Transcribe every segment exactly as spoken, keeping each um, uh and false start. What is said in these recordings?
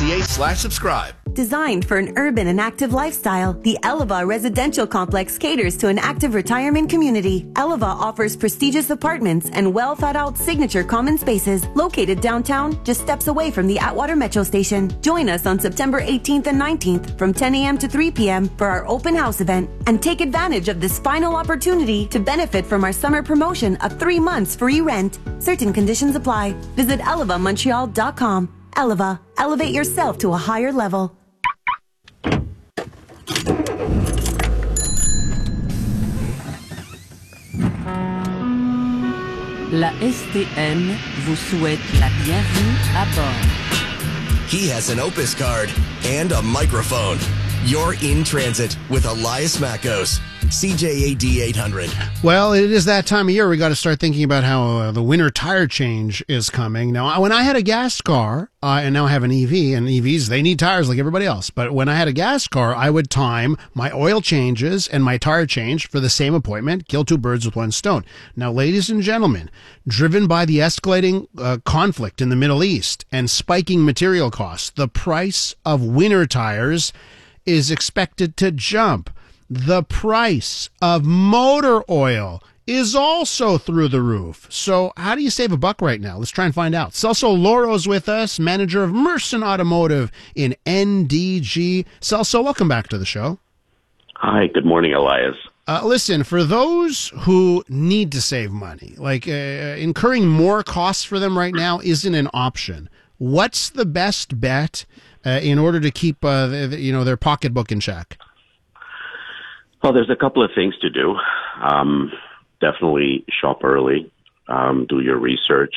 ca slash subscribe. Designed for an urban and active lifestyle, the Eleva Residential Complex caters to an active retirement community. Eleva offers prestigious apartments and well-thought-out signature common spaces located downtown, just steps away from the Atwater Metro Station. Join us on September eighteenth and nineteenth from ten a.m. to three p.m. for our open house event, and take advantage of this final opportunity to benefit from our summer promotion of three months free rent. Certain conditions apply. Visit eleva montreal dot com. Eleva, elevate yourself to a higher level. La S T M vous souhaite la bienvenue à bord. He has an Opus card and a microphone. You're in transit with Elias Mackos, C J A D eight hundred. Well, it is that time of year we got to start thinking about how uh, the winter tire change is coming. Now, when I had a gas car, uh, and now I have an E V, and E Vs, they need tires like everybody else. But when I had a gas car, I would time my oil changes and my tire change for the same appointment, kill two birds with one stone. Now, ladies and gentlemen, driven by the escalating uh, conflict in the Middle East and spiking material costs, the price of winter tires is expected to jump. The price of motor oil is also through the roof. So how do you save a buck right now? Let's try and find out. Celso Loro's with us, manager of Merson Automotive in N D G. Celso, welcome back to the show. Hi, good morning, Elias. Uh, listen, for those who need to save money, like uh, incurring more costs for them right now isn't an option. What's the best bet uh, in order to keep uh, the, you know, their pocketbook in check? Well, there's a couple of things to do. Um, definitely shop early, um, do your research,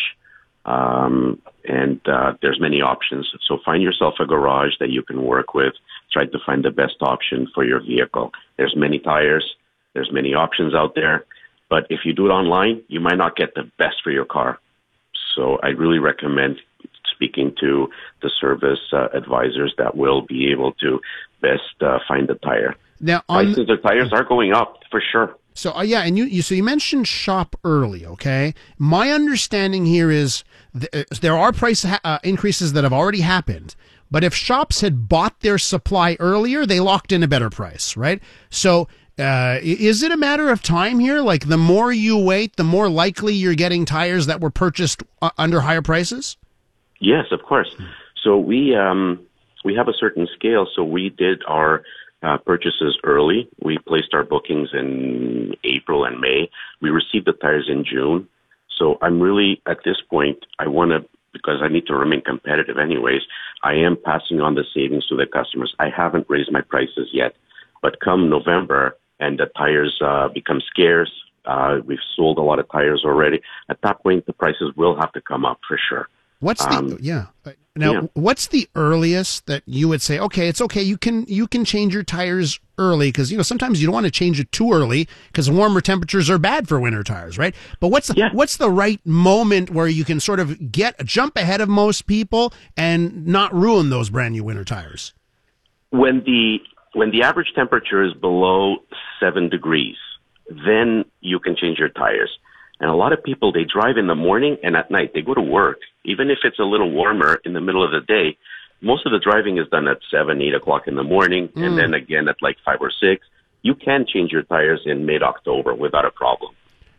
um, and uh, there's many options. So find yourself a garage that you can work with. Try to find the best option for your vehicle. There's many tires. There's many options out there. But if you do it online, you might not get the best for your car. So I really recommend speaking to the service uh, advisors that will be able to best uh, find the tire. Now, on prices of tires are going up for sure. So uh, yeah, and you, you so you mentioned shop early. Okay, my understanding here is th- there are price ha- uh, increases that have already happened. But if shops had bought their supply earlier, they locked in a better price, right? So uh, is it a matter of time here? Like the more you wait, the more likely you're getting tires that were purchased uh, under higher prices? Yes, of course. So we um, we have a certain scale. So we did our Uh, purchases early. We placed our bookings in April and May. We received the tires in June. So I'm really, at this point, I want to, because I need to remain competitive anyways, I am passing on the savings to the customers. I haven't raised my prices yet. But come November and the tires uh, become scarce, uh, we've sold a lot of tires already. At that point, the prices will have to come up for sure. What's the, um, yeah. Now, yeah. What's the earliest that you would say, okay, it's okay, you can you can change your tires early, because, you know, sometimes you don't want to change it too early because warmer temperatures are bad for winter tires, right? But what's the, yeah. what's the right moment where you can sort of get jump ahead of most people and not ruin those brand new winter tires? When the when the average temperature is below seven degrees, then you can change your tires. And a lot of people, they drive in the morning and at night. They go to work. Even if it's a little warmer in the middle of the day, most of the driving is done at seven, eight o'clock in the morning, mm. and then again at like five or six. You can change your tires in mid-October without a problem.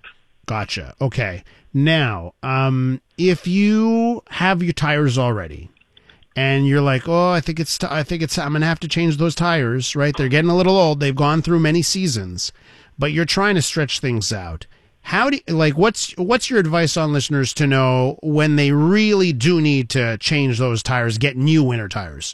Gotcha. Okay. Now, um, if you have your tires already, and you're like, oh, I think it's, t- I think it's, I'm gonna have to change those tires, right? They're getting a little old. They've gone through many seasons, but you're trying to stretch things out. How do you, like what's what's your advice on listeners to know when they really do need to change those tires, get new winter tires?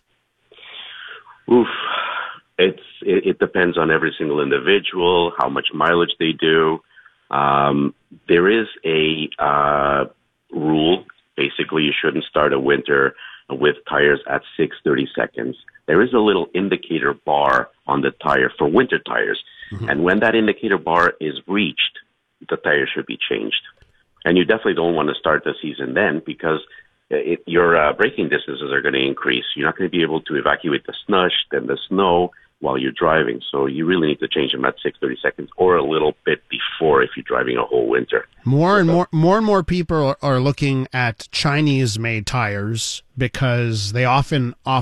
Oof, it's it, it depends on every single individual, how much mileage they do. Um, there is a uh, rule. Basically, you shouldn't start a winter with tires at six thirty seconds. There is a little indicator bar on the tire for winter tires, mm-hmm. and when that indicator bar is reached, the tire should be changed. And you definitely don't want to start the season then, because it, your uh, braking distances are going to increase. You're not going to be able to evacuate the slush and the snow while you're driving. So you really need to change them at six thirty seconds or a little bit before if you're driving a whole winter. More and more, more and more people are looking at Chinese-made tires because they often offer